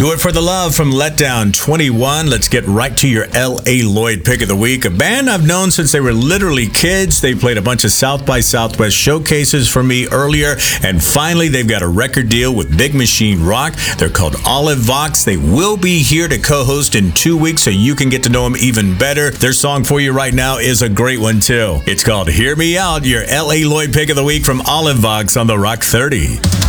Do It for the Love from Letdown 21. Let's get right to your L.A. Lloyd pick of the week. A band I've known since they were literally kids. They played a bunch of South by Southwest showcases for me earlier, and finally they've got a record deal with Big Machine Rock. They're called Olive Vox. They will be here to co-host in 2 weeks so you can get to know them even better. Their song for you right now is a great one too. It's called Hear Me Out, your L.A. Lloyd pick of the week from Olive Vox on the Rock 30.